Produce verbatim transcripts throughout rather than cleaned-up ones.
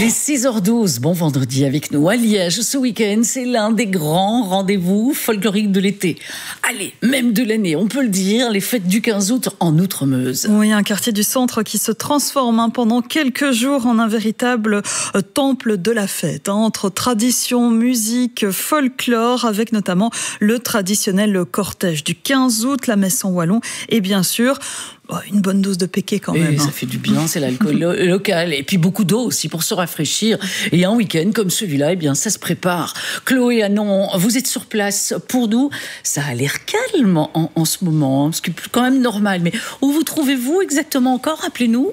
Allez, six heures douze, bon vendredi avec nous à Liège. Ce week-end, c'est l'un des grands rendez-vous folkloriques de l'été. Allez, même de l'année, on peut le dire, les fêtes du quinze août en Outremeuse. Oui, un quartier du centre qui se transforme hein, pendant quelques jours en un véritable euh, temple de la fête. Hein, entre tradition, musique, folklore, avec notamment le traditionnel cortège du quinze août, la messe en wallon et bien sûr... Oh, une bonne dose de péqué quand même. Et ça hein. fait du bien, c'est l'alcool lo- local. Et puis beaucoup d'eau aussi pour se rafraîchir. Et un week-end comme celui-là, eh bien, ça se prépare. Chloé, Anon, vous êtes sur place pour nous. Ça a l'air calme en, en ce moment, ce qui est quand même normal. Mais où vous trouvez-vous exactement encore? Rappelez-nous.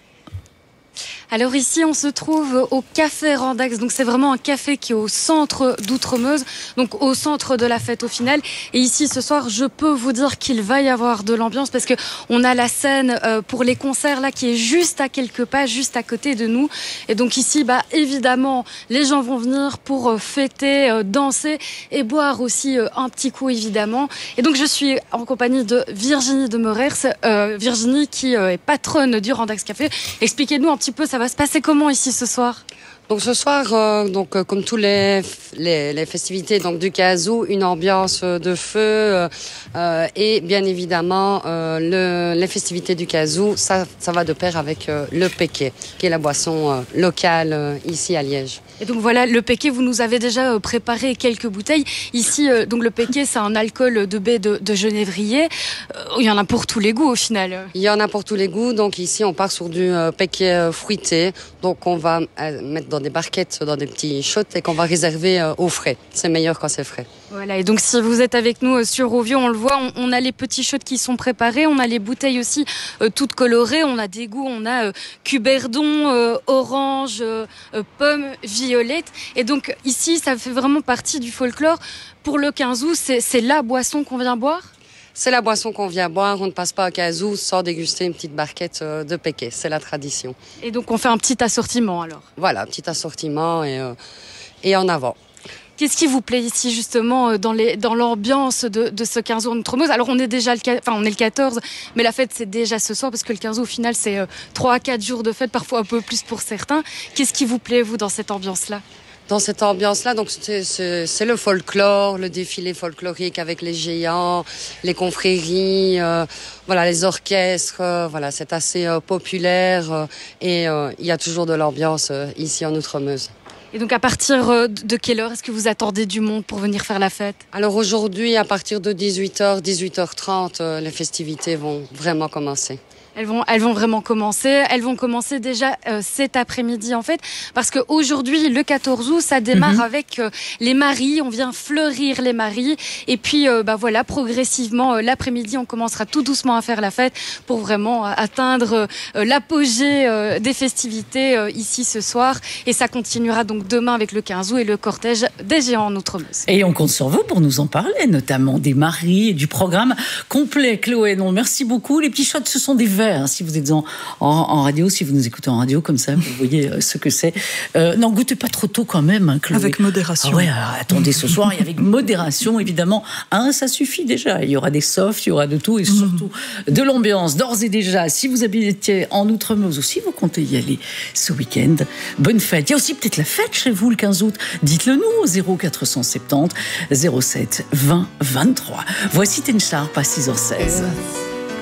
Alors ici, on se trouve au Café Randax. Donc c'est vraiment un café qui est au centre d'Outremeuse, donc au centre de la fête au final. Et ici, ce soir, je peux vous dire qu'il va y avoir de l'ambiance parce que on a la scène euh, pour les concerts là qui est juste à quelques pas, juste à côté de nous. Et donc ici, bah évidemment, les gens vont venir pour euh, fêter, euh, danser et boire aussi euh, un petit coup évidemment. Et donc je suis en compagnie de Virginie de Meurers, euh, Virginie qui euh, est patronne du Randax Café. Expliquez-nous un petit peu, ça va se passer comment ici ce soir? Donc ce soir, euh, donc euh, comme tous les, les les festivités donc du quinze août, une ambiance de feu euh, euh, et bien évidemment euh, le les festivités du quinze août, ça ça va de pair avec euh, le péqué, qui est la boisson euh, locale euh, ici à Liège. Et donc voilà, le péqué, vous nous avez déjà préparé quelques bouteilles. Ici, euh, donc le péqué, c'est un alcool de baie de, de genévrier. Euh, il y en a pour tous les goûts au final. Il y en a pour tous les goûts. Donc ici, on part sur du euh, péqué euh, fruité. Donc on va euh, mettre dans des barquettes, dans des petits shots et qu'on va réserver euh, au frais. C'est meilleur quand c'est frais. Voilà, et donc si vous êtes avec nous euh, sur Rovio, on le voit, on, on a les petits shots qui sont préparés, on a les bouteilles aussi euh, toutes colorées, on a des goûts, on a euh, cuberdon, euh, orange, euh, euh, pomme, violette. Et donc ici, ça fait vraiment partie du folklore. Pour le quinze août, c'est, c'est la boisson qu'on vient boire? C'est la boisson qu'on vient boire. On ne passe pas au quinze août sans déguster une petite barquette euh, de péqué. C'est la tradition. Et donc on fait un petit assortiment alors? Voilà, un petit assortiment et, euh, et en avant. Qu'est-ce qui vous plaît ici justement dans, les, dans l'ambiance de, de ce quinze août en Outremeuse? Alors on est déjà le, enfin, on est le quatorze, mais la fête c'est déjà ce soir parce que le quinze août au final c'est euh, trois à quatre jours de fête, parfois un peu plus pour certains. Qu'est-ce qui vous plaît vous dans cette ambiance-là? Dans cette ambiance-là, donc c'est, c'est, c'est le folklore, le défilé folklorique avec les géants, les confréries, euh, voilà, les orchestres, euh, voilà, c'est assez euh, populaire euh, et euh, il y a toujours de l'ambiance euh, ici en Outremeuse. Et donc à partir de quelle heure est-ce que vous attendez du monde pour venir faire la fête? Alors aujourd'hui, à partir de dix-huit heures, dix-huit heures trente, euh, les festivités vont vraiment commencer. Elles vont, elles vont vraiment commencer. Elles vont commencer déjà euh, cet après-midi en fait, parce que aujourd'hui, le quatorze août, ça démarre mm-hmm. avec euh, les maries. On vient fleurir les maries, et puis euh, bah voilà, progressivement, euh, l'après-midi, on commencera tout doucement à faire la fête pour vraiment euh, atteindre euh, l'apogée euh, des festivités euh, ici ce soir. Et ça continuera donc demain avec le quinze août et le cortège des géants en Outremeuse. Et on compte sur vous pour nous en parler, notamment des maries et du programme complet. Chloé, non, merci beaucoup. Les petits shots, ce sont des verres. Si vous êtes en, en, en radio, si vous nous écoutez en radio comme ça, vous voyez euh, ce que c'est. Euh, n'en goûtez pas trop tôt quand même, hein, Chloé. Avec modération. Ah ouais, alors, attendez ce soir et avec modération, évidemment. Un, ça suffit déjà. Il y aura des softs, il y aura de tout et surtout mmh. de l'ambiance. D'ores et déjà, si vous habitez en Outremeuse ou si vous comptez y aller ce week-end, bonne fête. Il y a aussi peut-être la fête chez vous le quinze août. Dites-le nous au zéro quatre cent soixante-dix zéro sept vingt vingt-trois. Voici Ten Sharp à six heures seize.